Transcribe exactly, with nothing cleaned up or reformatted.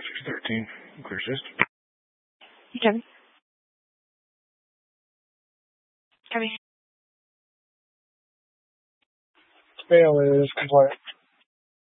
six thirteen. Clear assist. Jimmy. Jimmy. Fail is compliant.